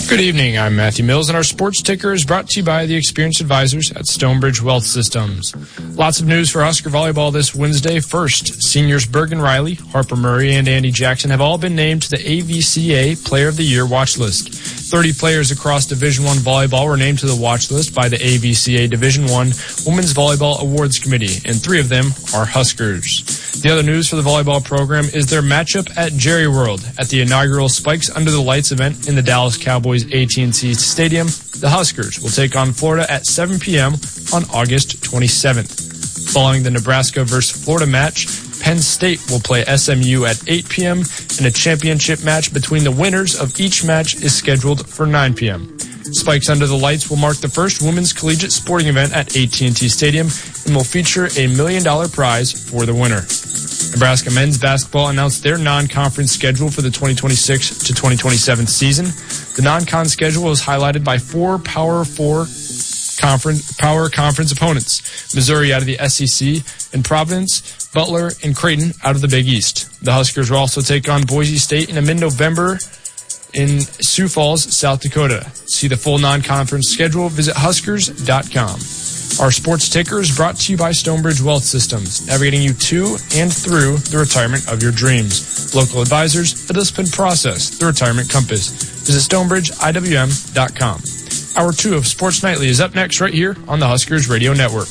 Good evening, I'm Matthew Mills, and our sports ticker is brought to you by the experienced advisors at Stonebridge Wealth Systems. Lots of news for Husker volleyball this Wednesday. First, seniors Bergen Riley, Harper Murray, and Andy Jackson have all been named to the AVCA Player of the Year watch list. 30 players across Division I volleyball were named to the watch list by the AVCA Division I Women's Volleyball Awards Committee, and 3 of them are Huskers. The other news for the volleyball program is their matchup at Jerry World. At the inaugural Spikes Under the Lights event in the Dallas Cowboys AT&T Stadium, the Huskers will take on Florida at 7 p.m. on August 27th. Following the Nebraska versus Florida match, Penn State will play SMU at 8 p.m., and a championship match between the winners of each match is scheduled for 9 p.m. Spikes Under the Lights will mark the first women's collegiate sporting event at AT&T Stadium and will feature a $1 million prize for the winner. Nebraska men's basketball announced their non-conference schedule for the 2026 to 2027 season. The non-con schedule was highlighted by 4 Power Conference opponents: Missouri out of the SEC, and Providence, Butler, and Creighton out of the Big East. The Huskers will also take on Boise State in mid-November in Sioux Falls, South Dakota. To see the full non-conference schedule, visit Huskers.com. Our sports ticker is brought to you by Stonebridge Wealth Systems, navigating you to and through the retirement of your dreams. Local advisors, a disciplined process, the Retirement Compass. Visit StonebridgeIWM.com. Hour 2 of Sports Nightly is up next right here on the Huskers Radio Network.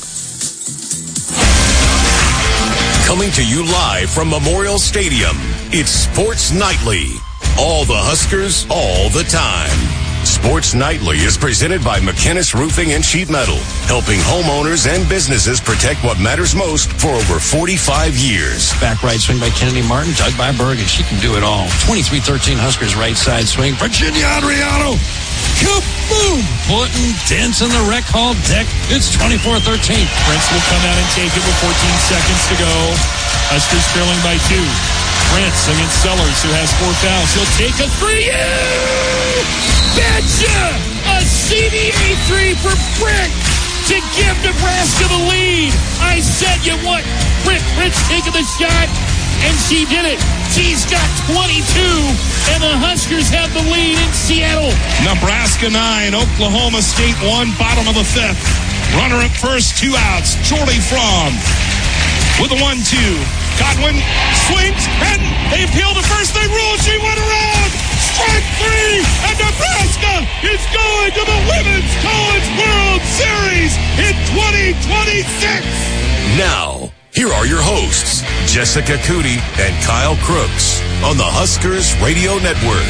Coming to you live from Memorial Stadium, it's Sports Nightly. All the Huskers, all the time. Sports Nightly is presented by McKinnis Roofing and Sheet Metal, helping homeowners and businesses protect what matters most for over 45 years. Back right swing by Kennedy Martin, dug by Bergen. She can do it all. 23-13 Huskers right side swing. Virginia Adriano. Kaboom! Putting dents in the rec hall deck. It's 24-13. Prince will come out and take it with 14 seconds to go. Huskers trailing by 2. Prince against Sellers, who has 4 fouls. He'll take a 3. Betcha! A CBA 3 for Brick to give Nebraska the lead. I said you want Brick Prince taking the shot, and she did it. She's got 22, and the Huskers have the lead in Seattle. Nebraska 9, Oklahoma State 1, bottom of the 5th. Runner at first, 2 outs. Jordy Fromm with a 1-2. Godwin swings, and they appeal to first. They rule. She went around. Strike 3, and Nebraska is going to the Women's College World Series in 2026. Now, here are your hosts, Jessica Cootie and Kyle Crooks, on the Huskers Radio Network.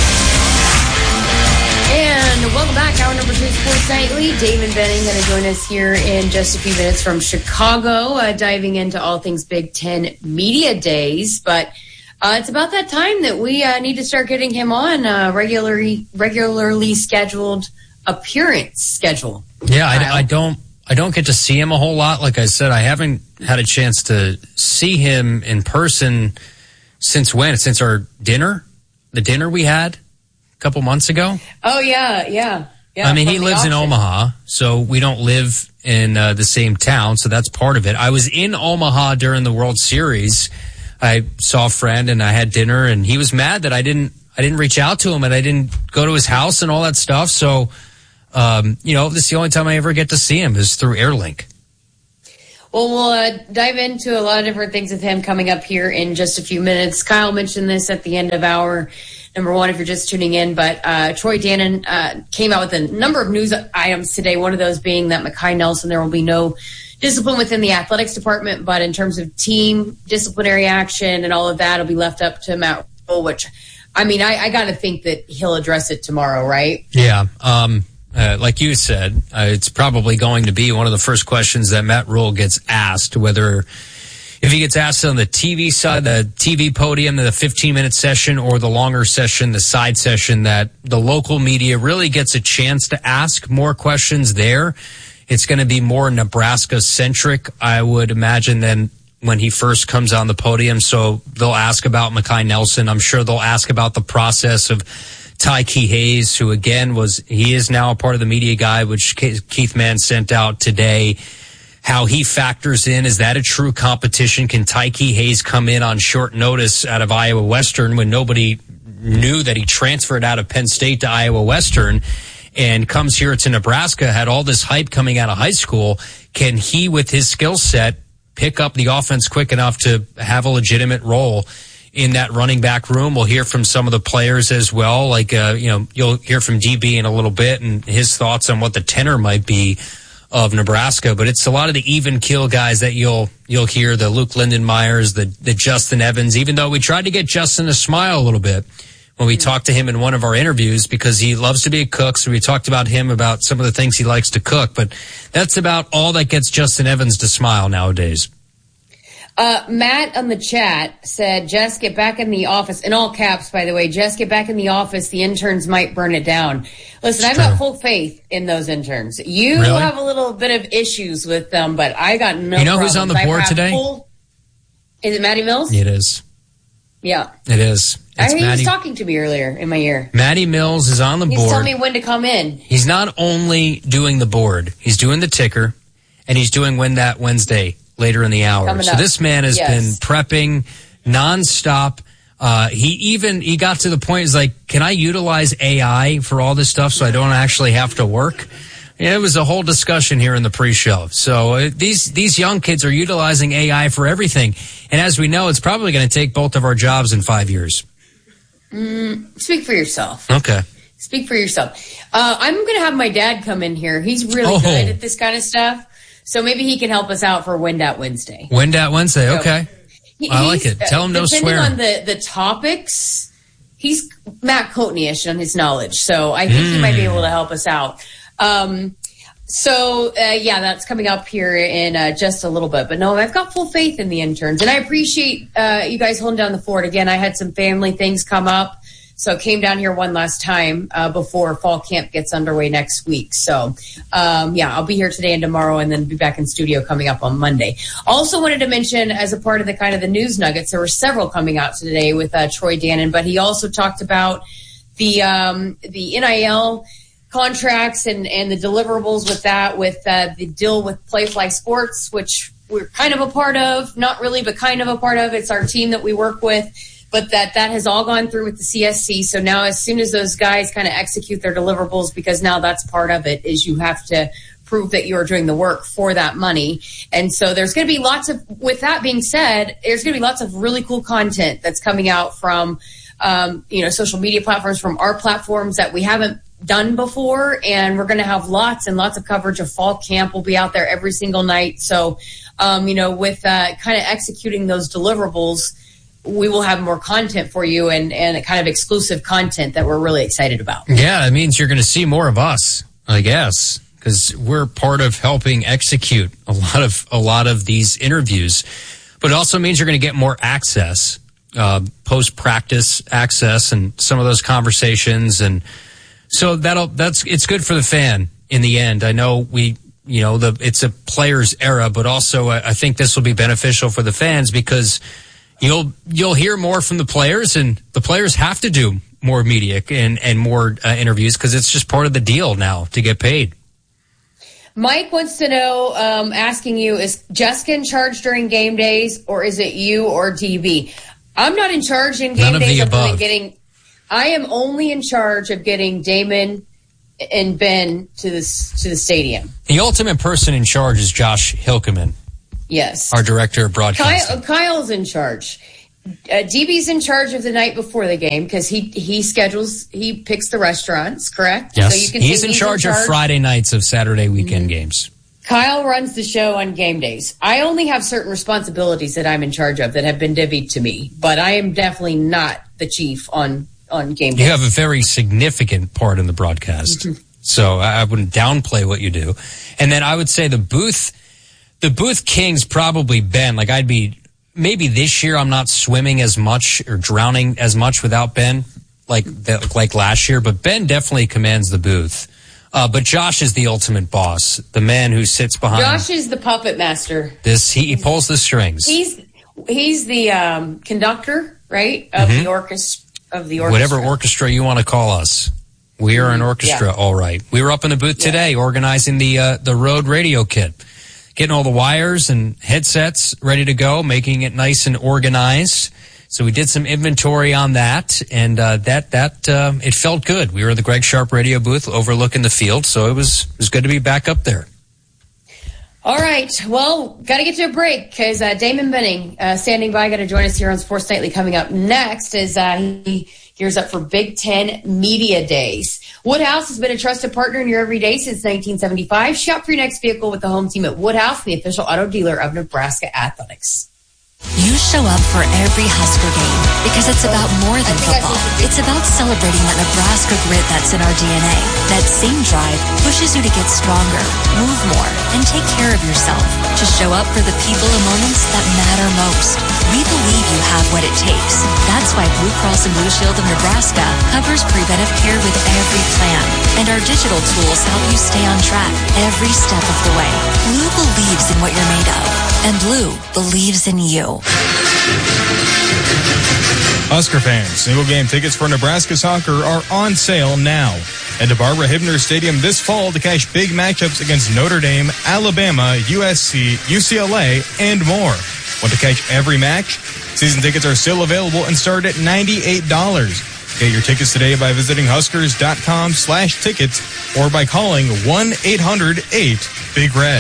And welcome back. Hour number 2 of Sports Nightly. Damon Benning going to join us here in just a few minutes from Chicago, diving into all things Big Ten Media Days. But it's about that time that we need to start getting him on regularly scheduled appearance schedule. Yeah, I don't get to see him a whole lot. Like I said, I haven't had a chance to see him in person since when? Since our dinner, the dinner we had a couple months ago. Oh, yeah. I mean, he lives in Omaha, so we don't live in the same town, so that's part of it. I was in Omaha during the World Series. I saw a friend and I had dinner, and he was mad that I didn't reach out to him and I didn't go to his house and all that stuff. So, this is the only time I ever get to see him is through Airlink. Well, we'll dive into a lot of different things with him coming up here in just a few minutes. Kyle mentioned this at the end of hour number 1 if you're just tuning in, but Troy Dannon came out with a number of news items today, one of those being that Makai Nelson, there will be no discipline within the athletics department, but in terms of team disciplinary action and all of that, it'll be left up to Matt Rhule, which, I mean, I got to think that he'll address it tomorrow, right? Yeah. Like you said, it's probably going to be one of the first questions that Matt Rhule gets asked, whether if he gets asked on the TV side, the TV podium, the 15-minute session, or the longer session, the side session, that the local media really gets a chance to ask more questions there. It's going to be more Nebraska-centric, I would imagine, than when he first comes on the podium. So they'll ask about Makai Nelson. I'm sure they'll ask about the process of Tyke Hayes, who, again, he is now a part of the media guide, which Keith Mann sent out today. How he factors in, is that a true competition? Can Tyke Hayes come in on short notice out of Iowa Western when nobody knew that he transferred out of Penn State to Iowa Western and comes here to Nebraska, had all this hype coming out of high school. Can he, with his skill set, pick up the offense quick enough to have a legitimate role in that running back room? We'll hear from some of the players as well. Like, you'll hear from DB in a little bit and his thoughts on what the tenor might be of Nebraska. But it's a lot of the even keel guys that you'll hear, the Luke Lindenmeyers, the Justin Evans, even though we tried to get Justin to smile a little bit when we talked to him in one of our interviews because he loves to be a cook. So we talked about him, about some of the things he likes to cook. But that's about all that gets Justin Evans to smile nowadays. Matt on the chat said, Jess, get back in the office. In all caps, by the way. Jess, get back in the office. The interns might burn it down. Listen, I've got full faith in those interns. You Really? have a little bit of issues with them, but I got no You know problems. who's on the board today? Is it Maddie Mills? It is. Yeah. It is. It's He Maddie. was talking to me earlier in my ear. Maddie Mills is on the He's board. telling me when to come in. He's not only doing the board, he's doing the ticker, and he's doing Win That Wednesday later in the hour. Coming So up. this man has Yes. been prepping nonstop. He got to the point, he's like, can I utilize AI for all this stuff so I don't actually have to work? Yeah, it was a whole discussion here in the pre-show. So these young kids are utilizing AI for everything. And as we know, it's probably going to take both of our jobs in 5 years. Speak for yourself. Okay. Speak for yourself. I'm going to have my dad come in here. He's really good at this kind of stuff. So maybe he can help us out for Win That Wednesday. Win That Wednesday. Okay. I like it. Tell him no swearing. Depending on the topics, he's Matt Coatney-ish on his knowledge. So I think he might be able to help us out. That's coming up here in just a little bit. But no, I've got full faith in the interns. And I appreciate you guys holding down the fort. Again, I had some family things come up. So came down here one last time before fall camp gets underway next week. So, I'll be here today and tomorrow and then be back in studio coming up on Monday. Also wanted to mention, as a part of the kind of the news nuggets, there were several coming out today with Troy Dannon, but he also talked about the NIL contracts and the deliverables with that, with the deal with Playfly Sports, which we're kind of a part of, not really, but kind of a part of. It's our team that we work with. But that has all gone through with the CSC. So now as soon as those guys kind of execute their deliverables, because now that's part of it, is you have to prove that you're doing the work for that money. And so there's going to be with that being said, there's going to be lots of really cool content that's coming out from, social media platforms, from our platforms that we haven't done before. And we're going to have lots and lots of coverage of fall camp. We'll be out there every single night. So, with kind of executing those deliverables, we will have more content for you and kind of exclusive content that we're really excited about. Yeah, it means you're going to see more of us, I guess, because we're part of helping execute a lot of these interviews. But it also means you're going to get more access, post-practice access, and some of those conversations. And so it's good for the fan in the end. I know it's a player's era, but also I think this will be beneficial for the fans because You'll hear more from the players, and the players have to do more media and more interviews because it's just part of the deal now to get paid. Mike wants to know, asking you, is Jessica in charge during game days, or is it you or DB? I'm not in charge in game days. I am only in charge of getting Damon and Ben to the stadium. The ultimate person in charge is Josh Hilkeman. Yes. Our director of broadcasting. Kyle's in charge. DB's in charge of the night before the game because he picks the restaurants, correct? Yes. So you can he's in charge of Friday nights of Saturday weekend games. Kyle runs the show on game days. I only have certain responsibilities that I'm in charge of that have been divvied to me, but I am definitely not the chief on game days. You have a very significant part in the broadcast. So I wouldn't downplay what you do. And then I would say the booth king's probably Ben. Like maybe this year I'm not swimming as much or drowning as much without Ben like last year, but Ben definitely commands the booth. But Josh is the ultimate boss, the man who sits behind. Josh is the puppet master. He pulls the strings. He's the conductor, right, of the orchestra. Whatever orchestra you want to call us. We are an orchestra, all right. We were up in the booth today organizing the Rode radio kit. Getting all the wires and headsets ready to go, making it nice and organized. So we did some inventory on that, and it felt good. We were in the Greg Sharp radio booth overlooking the field, so it was good to be back up there. All right. Well, got to get to a break because Damon Benning standing by, got to join us here on Sports Nightly. Coming up next is he gears up for Big Ten Media Days. Woodhouse has been a trusted partner in your everyday since 1975. Shop for your next vehicle with the home team at Woodhouse, the official auto dealer of Nebraska Athletics. You show up for every Husker game because it's about more than football. It's about celebrating that Nebraska grit that's in our DNA. That same drive pushes you to get stronger, move more, and take care of yourself. To show up for the people and moments that matter most. We believe you have what it takes. That's why Blue Cross and Blue Shield of Nebraska covers preventive care with every plan. And our digital tools help you stay on track every step of the way. Blue believes in what you're made of. And Blue believes in you. Husker fans, single game tickets for Nebraska soccer are on sale now. Head to Barbara Hibner Stadium this fall to catch big matchups against Notre Dame, Alabama, USC, UCLA, and more. Want to catch every match? Season tickets are still available and start at $98. Get your tickets today by visiting Huskers.com/tickets or by calling 1-800-8-BIG-RED.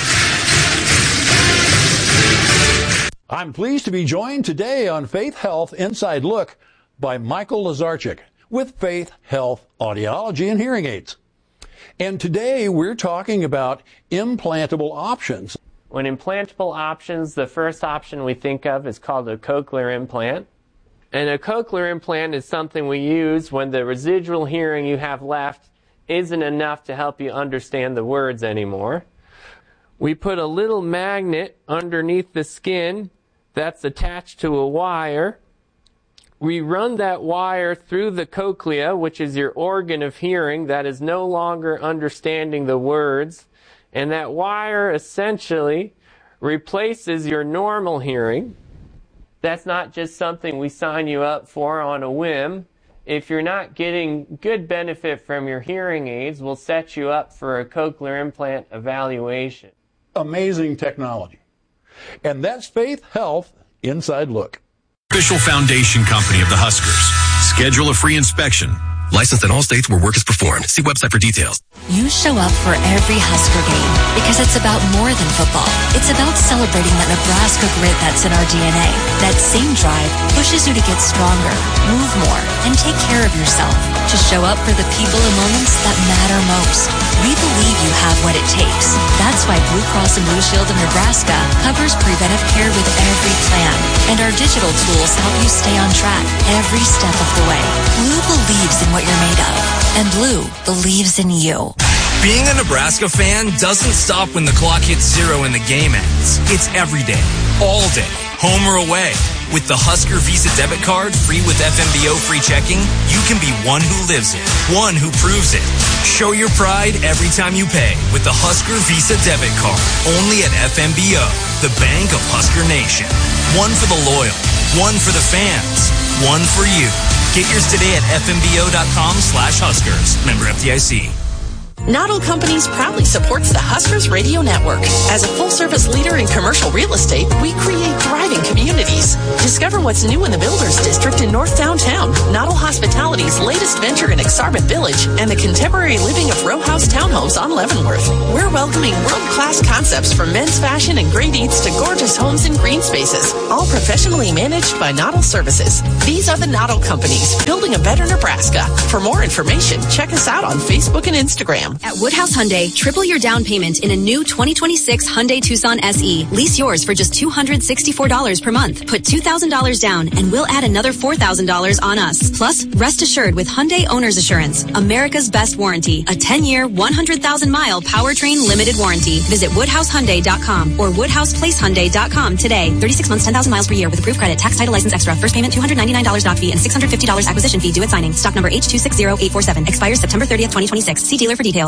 I'm pleased to be joined today on Faith Health Inside Look by Michael Lazarchik with Faith Health Audiology and Hearing Aids. And today we're talking about implantable options. When implantable options, the first option we think of is called a cochlear implant. And a cochlear implant is something we use when the residual hearing you have left isn't enough to help you understand the words anymore. We put a little magnet underneath the skin that's attached to a wire. We run that wire through the cochlea, which is your organ of hearing that is no longer understanding the words. And that wire essentially replaces your normal hearing. That's not just something we sign you up for on a whim. If you're not getting good benefit from your hearing aids, we'll set you up for a cochlear implant evaluation. Amazing technology. And that's Faith Health Inside Look. Official foundation company of the Huskers. Schedule a free inspection. Licensed in all states where work is performed. See website for details. You show up for every Husker game because it's about more than football. It's about celebrating that Nebraska grit that's in our DNA. That same drive pushes you to get stronger, move more, and take care of yourself. To show up for the people and moments that matter most. We believe you have what it takes. That's why Blue Cross and Blue Shield of Nebraska covers preventive care with every plan. And our digital tools help you stay on track every step of the way. Blue believes in what you're made of. And Blue believes in you. Being a Nebraska fan doesn't stop when the clock hits 0 and the game ends. It's every day, all day, home or away. With the Husker Visa debit card, free with FMBO free checking, you can be one who lives it, one who proves it. Show your pride every time you pay with the Husker Visa debit card, only at FMBO, the bank of Husker Nation. One for the loyal, one for the fans, one for you. Get yours today at fmbo.com/Huskers. Member FDIC. Noddle Companies proudly supports the Huskers Radio Network. As a full-service leader in commercial real estate, we create thriving communities. Discover what's new in the Builders District in North Downtown, Noddle Hospitality's latest venture in Exarban Village, and the contemporary living of row house townhomes on Leavenworth. We're welcoming world-class concepts from men's fashion and great eats to gorgeous homes and green spaces, all professionally managed by Noddle Services. These are the Noddle Companies, building a better Nebraska. For more information, check us out on Facebook and Instagram. At Woodhouse Hyundai, triple your down payment in a new 2026 Hyundai Tucson SE. Lease yours for just $264 per month. Put $2,000 down and we'll add another $4,000 on us. Plus, rest assured with Hyundai Owner's Assurance, America's best warranty. A 10-year, 100,000-mile powertrain limited warranty. Visit WoodhouseHyundai.com or WoodhousePlaceHyundai.com today. 36 months, 10,000 miles per year with approved credit. Tax, title, license extra. First payment $299 doc fee and $650 acquisition fee due at signing. Stock number H260847. Expires September 30th, 2026. See dealer for details.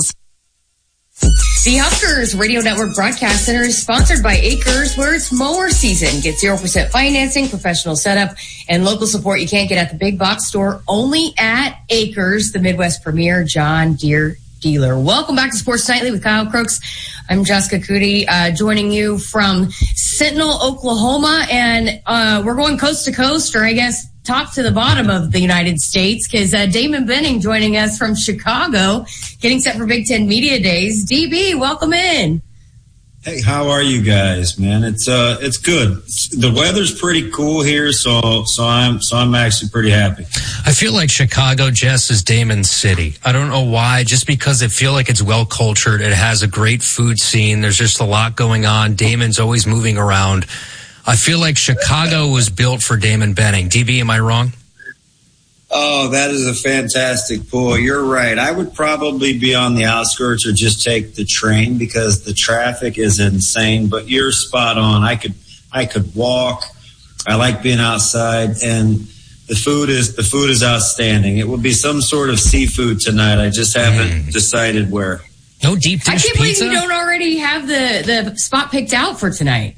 The Huskers Radio Network Broadcast Center is sponsored by Acres, where it's mower season. Get 0% financing, professional setup, and local support you can't get at the big box store. Only at Acres, the Midwest premier John Deere dealer. Welcome back to Sports Nightly with Kyle Crooks. I'm Jessica Cootie, joining you from Sentinel, Oklahoma, and we're going coast to coast, or I guess top to the bottom of the United States, because Damon Benning joining us from Chicago, getting set for Big Ten Media Days. DB, welcome in. Hey, how are you guys, man? It's good. The weather's pretty cool here, so I'm actually pretty happy. I feel like Chicago, Jess, is Damon's city. I don't know why, just because I feel like it's well cultured. It has a great food scene. There's just a lot going on. Damon's always moving around. I feel like Chicago was built for Damon Benning. DB, am I wrong? Oh, that is a fantastic pull. You're right. I would probably be on the outskirts or just take the train because the traffic is insane, but you're spot on. I could walk. I like being outside, and the food is outstanding. It will be some sort of seafood tonight. I just haven't decided where. No deep dish I can't pizza? believe you don't already have the spot picked out for tonight.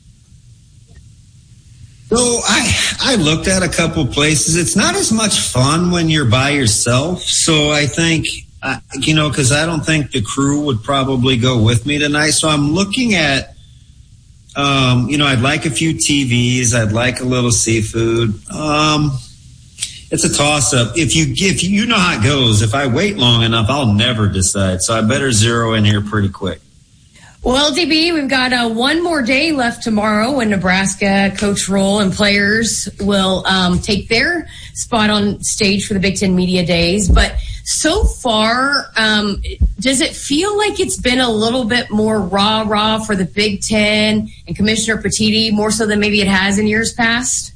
So I looked at a couple places. It's not as much fun when you're by yourself. So I think, because I don't think the crew would probably go with me tonight. So I'm looking at, I'd like a few TVs. I'd like a little seafood. It's a toss-up. If you know how it goes, if I wait long enough, I'll never decide. So I better zero in here pretty quick. Well, DB, we've got one more day left tomorrow when Nebraska Coach Roll and players will take their spot on stage for the Big Ten Media Days. But so far, does it feel like it's been a little bit more rah-rah for the Big Ten and Commissioner Petitti, more so than maybe it has in years past?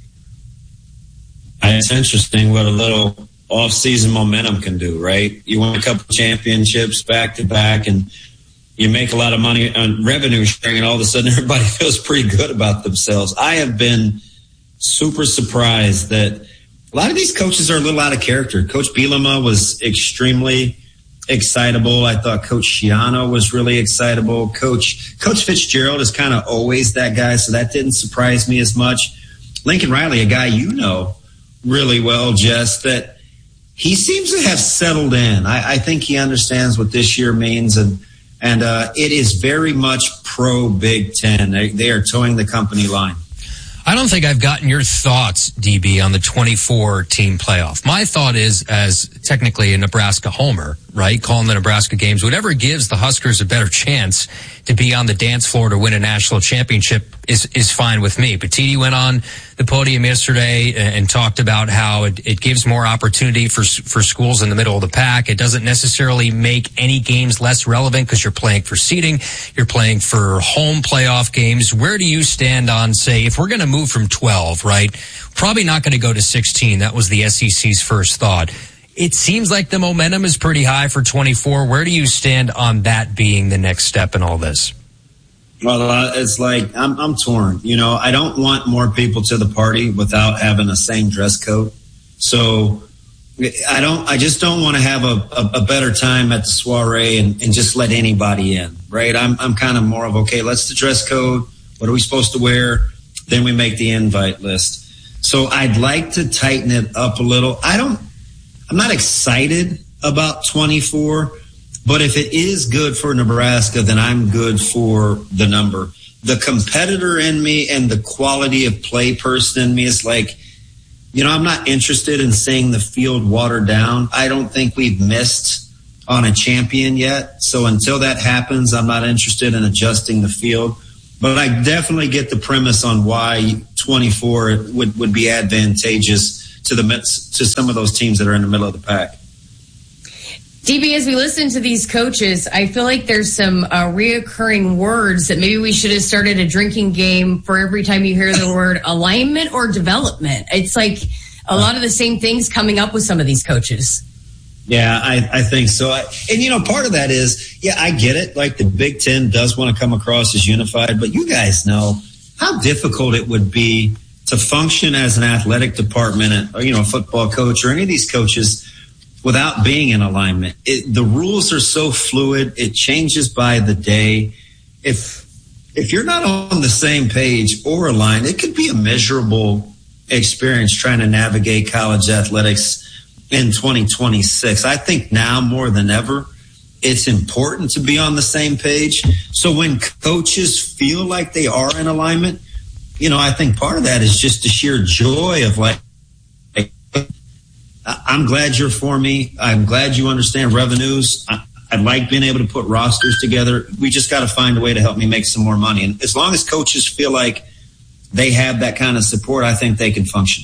It's interesting what a little off-season momentum can do, right? You win a couple championships back-to-back, and you make a lot of money on revenue sharing, and all of a sudden everybody feels pretty good about themselves. I have been super surprised that a lot of these coaches are a little out of character. Coach Bielema was extremely excitable. I thought Coach Schiano was really excitable. Coach Fitzgerald is kind of always that guy, so that didn't surprise me as much. Lincoln Riley, a guy you know really well, Jess, that he seems to have settled in. I think he understands what this year means, and it is very much pro Big Ten. They are towing the company line. I don't think I've gotten your thoughts, DB, on the 24-team playoff. My thought is, as technically a Nebraska homer, right, calling the Nebraska games, whatever gives the Huskers a better chance to be on the dance floor to win a national championship is fine with me. Petitti went on the podium yesterday and talked about how it gives more opportunity for schools in the middle of the pack. It doesn't necessarily make any games less relevant because you're playing for seeding, you're playing for home playoff games. Where do you stand on, say, if we're going to move from 12, right, probably not going to go to 16. That was the SEC's first thought. It seems like the momentum is pretty high for 24. Where do you stand on that being the next step in all this? Well, it's like I'm torn. I don't want more people to the party without having the same dress code. So I just don't want to have a better time at the soiree and just let anybody in, right? I'm kind of more of, okay, let's the dress code. What are we supposed to wear? Then we make the invite list. So I'd like to tighten it up a little. I'm not excited about 24, but if it is good for Nebraska, then I'm good for the number. The competitor in me and the quality of play person in me is like, I'm not interested in seeing the field watered down. I don't think we've missed on a champion yet. So until that happens, I'm not interested in adjusting the field. But I definitely get the premise on why 24 would be advantageous to some of those teams that are in the middle of the pack. DB, as we listen to these coaches, I feel like there's some reoccurring words that maybe we should have started a drinking game for every time you hear the word alignment or development. It's like a lot of the same things coming up with some of these coaches. Yeah, I think so. And, part of that is, I get it. Like the Big Ten does want to come across as unified, but you guys know how difficult it would be to function as an athletic department, or, a football coach or any of these coaches without being in alignment. The rules are so fluid. It changes by the day. If you're not on the same page or aligned, it could be a miserable experience trying to navigate college athletics in 2026. I think now more than ever, it's important to be on the same page. So when coaches feel like they are in alignment, I think part of that is just the sheer joy of like, I'm glad you're for me. I'm glad you understand revenues. I like being able to put rosters together. We just got to find a way to help me make some more money. And as long as coaches feel like they have that kind of support, I think they can function.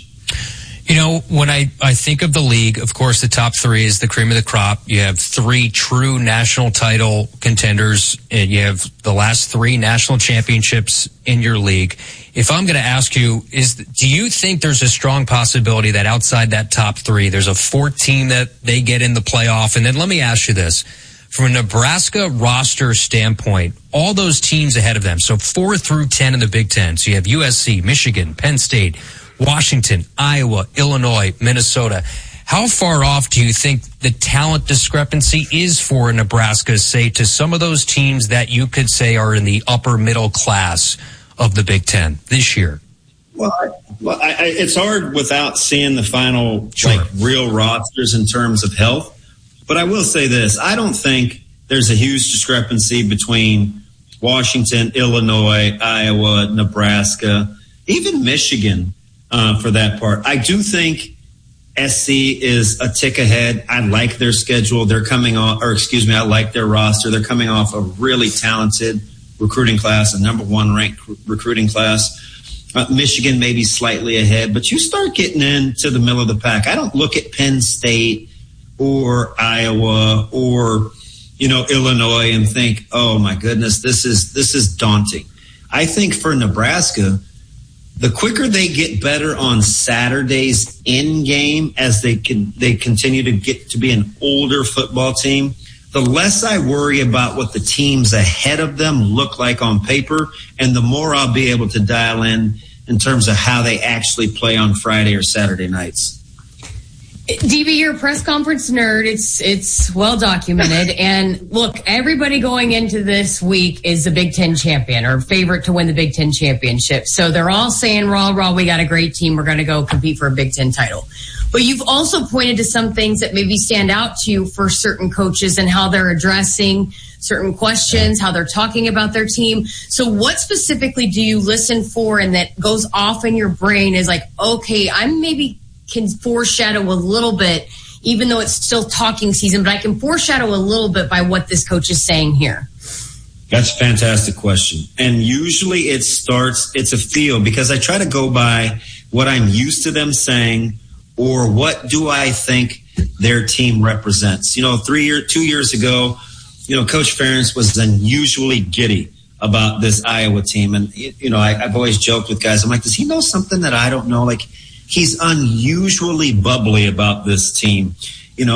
When I think of the league, of course, the top three is the cream of the crop. You have three true national title contenders, and you have the last three national championships in your league. If I'm going to ask you, do you think there's a strong possibility that outside that top three, there's a fourth team that they get in the playoff? And then let me ask you this. From a Nebraska roster standpoint, all those teams ahead of them, so 4 through 10 in the Big Ten. So you have USC, Michigan, Penn State, Washington, Iowa, Illinois, Minnesota. How far off do you think the talent discrepancy is for Nebraska, say, to some of those teams that you could say are in the upper middle class of the Big Ten this year? Well, it's hard without seeing the final, real rosters in terms of health. But I will say this. I don't think there's a huge discrepancy between Washington, Illinois, Iowa, Nebraska, even Michigan. For that part, I do think SC is a tick ahead. I like their schedule. They're coming off, I like their roster. They're coming off a really talented recruiting class, a number one ranked recruiting class. Michigan may be slightly ahead, but you start getting into the middle of the pack. I don't look at Penn State or Iowa or, Illinois and think, oh my goodness, this is daunting. I think for Nebraska, the quicker they get better on Saturdays in game as they continue to get to be an older football team, the less I worry about what the teams ahead of them look like on paper, and the more I'll be able to dial in terms of how they actually play on Friday or Saturday nights. DB, you're a press conference nerd. It's well documented. And look, everybody going into this week is a Big Ten champion or favorite to win the Big Ten championship. So they're all saying, rah, we got a great team. We're going to go compete for a Big Ten title. But you've also pointed to some things that maybe stand out to you for certain coaches and how they're addressing certain questions, how they're talking about their team. So what specifically do you listen for and that goes off in your brain is like, okay, I'm maybe can foreshadow a little bit, even though it's still talking season, but I can foreshadow a little bit by what this coach is saying here? That's a fantastic question. And usually it's a feel, because I try to go by what I'm used to them saying or what do I think their team represents. 2 years ago, Coach Ferentz was unusually giddy about this Iowa team. And, I've always joked with guys, I'm like, does he know something that I don't know? Like, he's unusually bubbly about this team. Year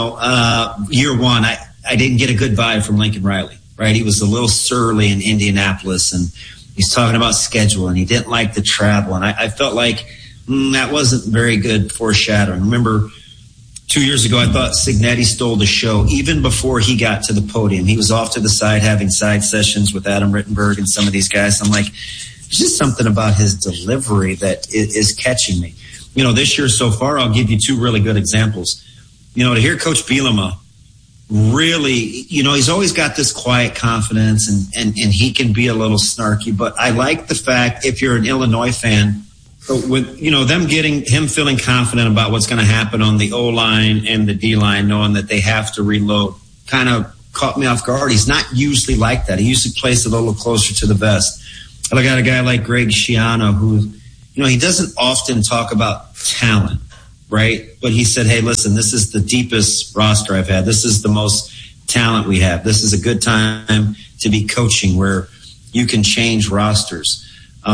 one, I didn't get a good vibe from Lincoln Riley, right? He was a little surly in Indianapolis, and he's talking about schedule, and he didn't like the travel. And I felt like that wasn't very good foreshadowing. Remember, 2 years ago, I thought Cignetti stole the show even before he got to the podium. He was off to the side having side sessions with Adam Rittenberg and some of these guys. I'm like, there's just something about his delivery that is catching me. This year so far, I'll give you two really good examples. To hear Coach Bielema really, he's always got this quiet confidence and he can be a little snarky, but I like the fact, if you're an Illinois fan, with, him feeling confident about what's going to happen on the O-line and the D-line, knowing that they have to reload, kind of caught me off guard. He's not usually like that. He usually plays a little closer to the vest. I got a guy like Greg Schiano who, he doesn't often talk about talent, right? But he said, hey, listen, this is the deepest roster I've had. This is the most talent we have. This is a good time to be coaching where you can change rosters.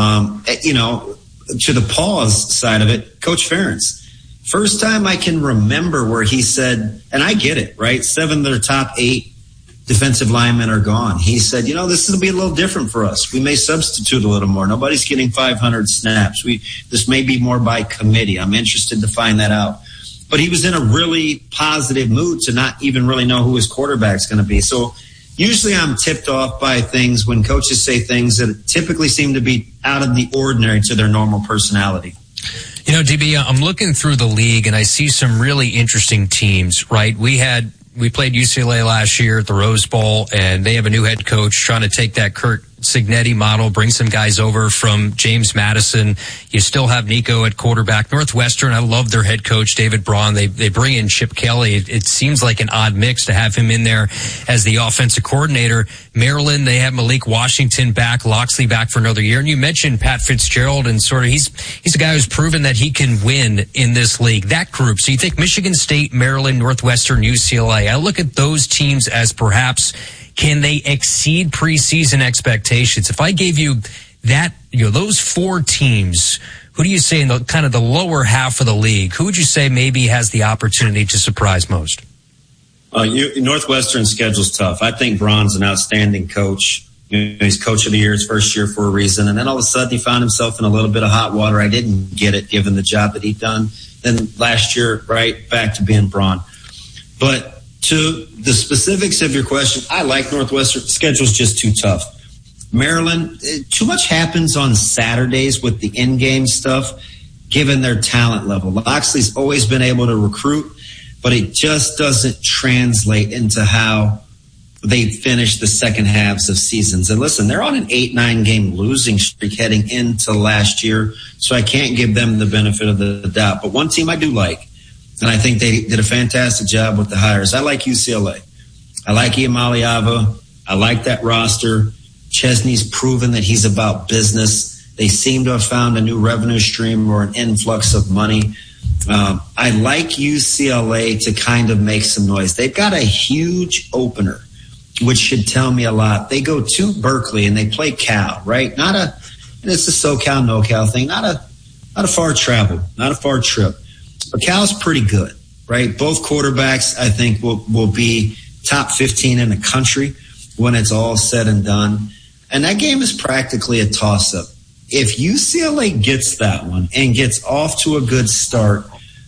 To the pause side of it, Coach Ferentz, first time I can remember where he said, and I get it, right? 7 of their top 8 defensive linemen are gone. He said, this will be a little different for us. We may substitute a little more. Nobody's getting 500 snaps. This may be more by committee. I'm interested to find that out. But he was in a really positive mood to not even really know who his quarterback's going to be. So usually I'm tipped off by things when coaches say things that typically seem to be out of the ordinary to their normal personality. DB, I'm looking through the league and I see some really interesting teams, right? We had we played UCLA last year at the Rose Bowl, and they have a new head coach trying to take that Kurt Cignetti model, bring some guys over from James Madison. You still have Nico at quarterback. Northwestern, I love their head coach, David Braun. They bring in Chip Kelly. It seems like an odd mix to have him in there as the offensive coordinator. Maryland, they have Malik Washington back, Loxley back for another year. And you mentioned Pat Fitzgerald, and sort of he's a guy who's proven that he can win in this league. That group. So you think Michigan State, Maryland, Northwestern, UCLA. I look at those teams as perhaps, can they exceed preseason expectations? If I gave you that, those four teams, who do you say in the kind of the lower half of the league, who would you say maybe has the opportunity to surprise most? Northwestern's schedule's tough. I think Braun's an outstanding coach. He's coach of the year his first year for a reason. And then all of a sudden he found himself in a little bit of hot water. I didn't get it given the job that he'd done. Then last year, right back to being Braun. But to the specifics of your question, I like Northwestern. Schedule's just too tough. Maryland, too much happens on Saturdays with the in-game stuff, given their talent level. Loxley's always been able to recruit, but it just doesn't translate into how they finish the second halves of seasons. And listen, they're on an 8-9 game losing streak heading into last year, so I can't give them the benefit of the doubt. But one team I do like, and I think they did a fantastic job with the hires. I like UCLA. I like Iamaleava. I like that roster. Chesney's proven that he's about business. They seem to have found a new revenue stream or an influx of money. I like UCLA to kind of make some noise. They've got a huge opener, which should tell me a lot. They go to Berkeley and they play Cal, right? And it's a SoCal, NoCal thing. Not a far travel, not a far trip. But Cal's pretty good, right? Both quarterbacks, I think, will be top 15 in the country when it's all said and done. And that game is practically a toss-up. If UCLA gets that one and gets off to a good start,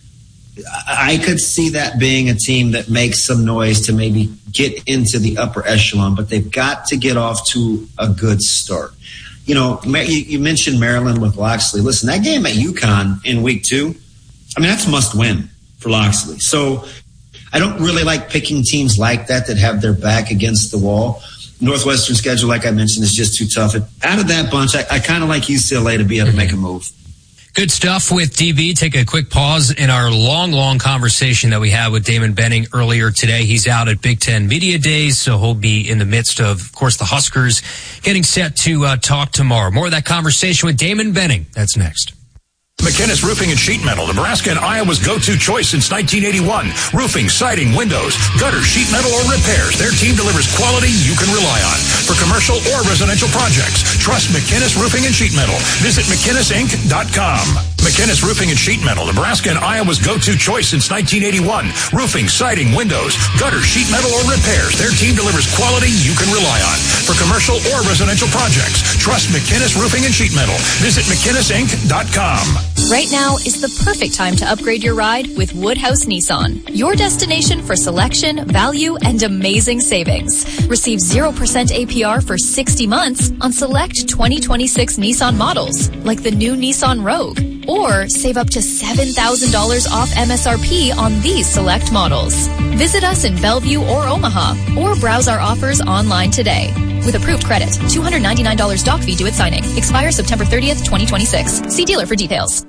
I could see that being a team that makes some noise to maybe get into the upper echelon, but they've got to get off to a good start. You mentioned Maryland with Loxley. Listen, that game at UConn in week 2, that's must win for Loxley. So I don't really like picking teams like that have their back against the wall. Northwestern schedule, like I mentioned, is just too tough. Out of that bunch, I kind of like UCLA to be able to make a move. Good stuff with DB. Take a quick pause in our long conversation that we had with Damon Benning earlier today. He's out at Big Ten Media Days, so he'll be in the midst of course, the Huskers getting set to talk tomorrow. More of that conversation with Damon Benning. That's next. McKinnis Roofing and Sheet Metal, Nebraska and Iowa's go-to choice since 1981. Roofing, siding, windows, gutter, sheet metal, or repairs. Their team delivers quality you can rely on. For commercial or residential projects, trust McKinnis Roofing and Sheet Metal. Visit McKinnisInc.com. McKinnis Roofing and Sheet Metal, Nebraska and Iowa's go-to choice since 1981. Roofing, siding, windows, gutter, sheet metal, or repairs. Their team delivers quality you can rely on. For commercial or residential projects, trust McKinnis Roofing and Sheet Metal. Visit McKinnisInc.com. Right now is the perfect time to upgrade your ride with Woodhouse Nissan, your destination for selection, value, and amazing savings. Receive 0% APR for 60 months on select 2026 Nissan models, like the new Nissan Rogue, or save up to $7,000 off MSRP on these select models. Visit us in Bellevue or Omaha, or browse our offers online today. With approved credit, $299 doc fee due at signing. Expires September 30th, 2026. See dealer for details.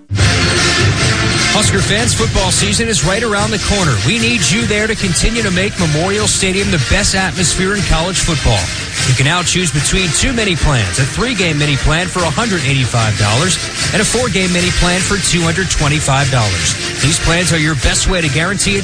Husker fans, football season is right around the corner. We need you there to continue to make Memorial Stadium the best atmosphere in college football. You can now choose between 2 mini plans, a 3-game mini plan for $185 and a 4-game mini plan for $225. These plans are your best way to guarantee